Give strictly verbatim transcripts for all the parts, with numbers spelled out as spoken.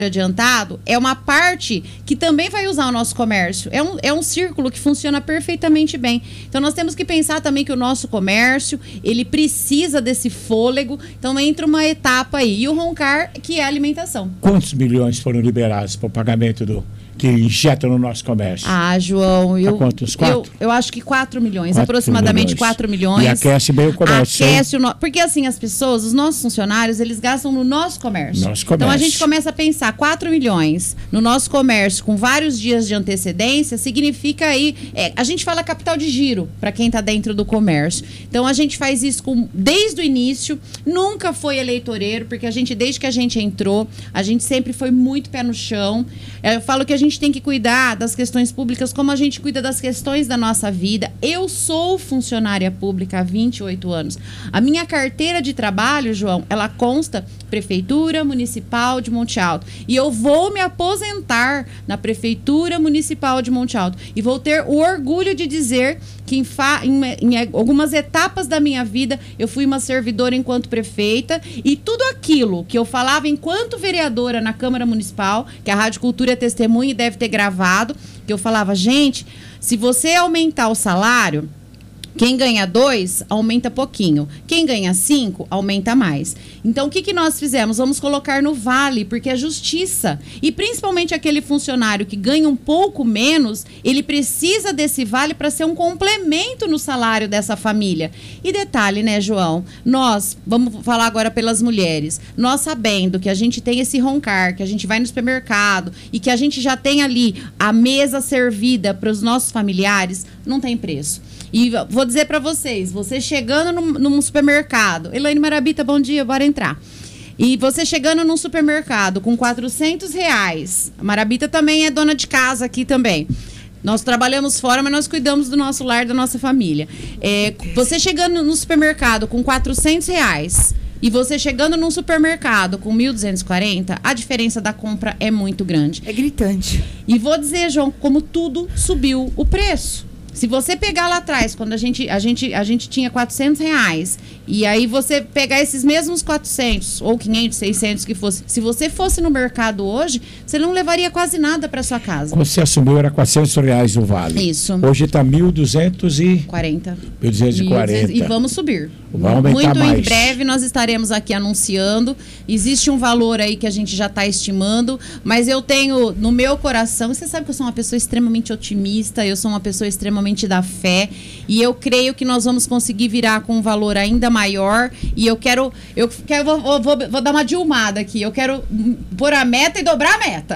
adiantado é uma parte que também vai usar o nosso comércio. É um, é um círculo que funciona perfeitamente bem. Então, nós temos que pensar também que o nosso comércio, ele precisa desse fôlego. Então, entra uma etapa aí. E o roncar, que é a alimentação. Quantos milhões foram liberados para o pagamento do... que injeta no nosso comércio? Ah, João, eu, quantos? Quatro? eu, eu acho que quatro milhões, quatro aproximadamente milhões. quatro milhões. E aquece bem o comércio. Aquece o no... Porque assim, as pessoas, os nossos funcionários, eles gastam no nosso comércio. Nosso comércio. Então a gente começa a pensar, quatro milhões no nosso comércio com vários dias de antecedência, significa aí, é, a gente fala capital de giro para quem está dentro do comércio. Então a gente faz isso com, desde o início, nunca foi eleitoreiro, porque a gente, desde que a gente entrou, a gente sempre foi muito pé no chão. Eu falo que a gente tem que cuidar das questões públicas como a gente cuida das questões da nossa vida. Eu sou funcionária pública há vinte e oito anos. A minha carteira de trabalho, João, ela consta Prefeitura Municipal de Monte Alto. E eu vou me aposentar na Prefeitura Municipal de Monte Alto. E vou ter o orgulho de dizer que em, fa- em, em algumas etapas da minha vida eu fui uma servidora enquanto prefeita, e tudo aquilo que eu falava enquanto vereadora na Câmara Municipal, que a Rádio Cultura é testemunha e deve ter gravado, que eu falava, gente, se você aumentar o salário, quem ganha dois, aumenta pouquinho. Quem ganha cinco, aumenta mais. Então, o que, que nós fizemos? Vamos colocar no vale, porque é justiça. E principalmente aquele funcionário que ganha um pouco menos, ele precisa desse vale para ser um complemento no salário dessa família. E detalhe, né, João? Nós, vamos falar agora pelas mulheres, nós sabendo que a gente tem esse roncar, que a gente vai no supermercado e que a gente já tem ali a mesa servida para os nossos familiares, não tem preço. E vou dizer para vocês, você chegando num, num supermercado, Elaine Marabita, bom dia, bora entrar. E você chegando num supermercado com quatrocentos reais, a Marabita também é dona de casa aqui também. Nós trabalhamos fora, mas nós cuidamos do nosso lar, da nossa família. É, você chegando no supermercado com quatrocentos reais e você chegando num supermercado com mil duzentos e quarenta, a diferença da compra é muito grande. É gritante. E vou dizer, João, como tudo subiu o preço. Se você pegar lá atrás, quando a gente, a gente, a gente tinha quatrocentos reais, e aí você pegar esses mesmos quatrocentos, ou quinhentos, seiscentos que fosse, se você fosse no mercado hoje, você não levaria quase nada para sua casa. Quando você assumiu, era quatrocentos reais o vale. Isso. Hoje está mil duzentos e quarenta. mil duzentos e quarenta. E vamos subir. Vai aumentar Muito mais. em breve nós estaremos aqui anunciando. Existe um valor aí que a gente já está estimando, mas eu tenho no meu coração, você sabe que eu sou uma pessoa extremamente otimista, eu sou uma pessoa extremamente da fé, e eu creio que nós vamos conseguir virar com um valor ainda maior, e eu quero, eu quero vou, vou, vou, vou dar uma dilmada aqui, eu quero pôr a meta e dobrar a meta.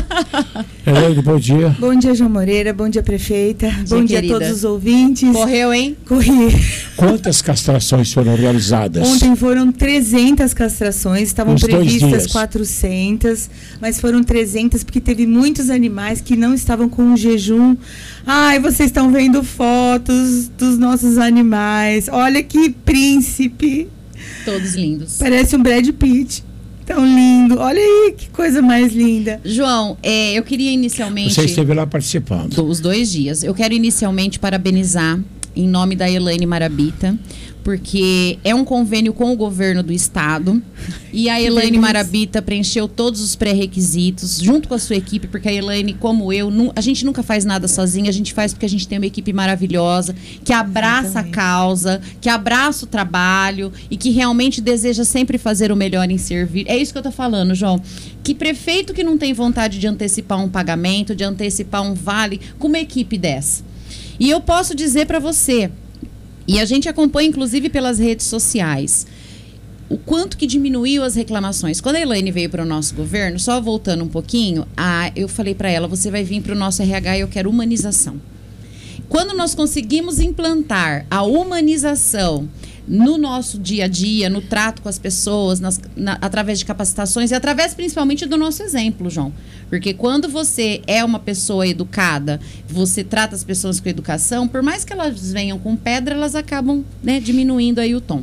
Elaine, bom dia. Bom dia, João Moreira, bom dia, prefeita, Bom dia, bom dia a querida. todos os ouvintes. Correu, hein? Corri. Quantas castrações foram realizadas? Ontem foram trezentas castrações, estavam Nos dois previstas dias. quatrocentas, mas foram trezentas porque teve muitos animais que não estavam com um jejum. Ai, vocês estão vendo fotos dos nossos animais. Olha que príncipe. Todos lindos. Parece um Brad Pitt. Tão lindo. Olha aí, que coisa mais linda. João, é, eu queria inicialmente... Você esteve lá participando. Dos dois dias. Eu quero inicialmente parabenizar em nome da Elaine Marabita, porque é um convênio com o governo do estado, e a Elaine delícia. Marabita preencheu todos os pré-requisitos junto com a sua equipe, porque a Elaine, como eu, nu- a gente nunca faz nada sozinha, a gente faz porque a gente tem uma equipe maravilhosa, que abraça Exatamente. a causa, que abraça o trabalho e que realmente deseja sempre fazer o melhor em servir. É isso que eu tô falando, João. Que prefeito que não tem vontade de antecipar um pagamento, de antecipar um vale, com uma equipe dessa? E eu posso dizer para você, e a gente acompanha inclusive pelas redes sociais, o quanto que diminuiu as reclamações. Quando a Elaine veio para o nosso governo, só voltando um pouquinho, a, eu falei para ela, você vai vir para o nosso R H e eu quero humanização. Quando nós conseguimos implantar a humanização no nosso dia a dia, no trato com as pessoas, nas, na, através de capacitações e através principalmente do nosso exemplo, João. Porque quando você é uma pessoa educada, você trata as pessoas com educação, por mais que elas venham com pedra, elas acabam, né, diminuindo aí o tom.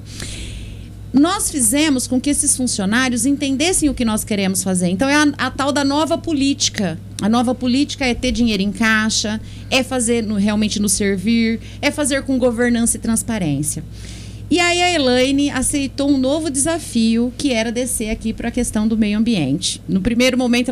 Nós fizemos com que esses funcionários entendessem o que nós queremos fazer. Então, é a, a tal da nova política. A nova política é ter dinheiro em caixa, é fazer no, realmente nos servir, é fazer com governança e transparência. E aí a Elaine aceitou um novo desafio, que era descer aqui para a questão do meio ambiente. No primeiro momento,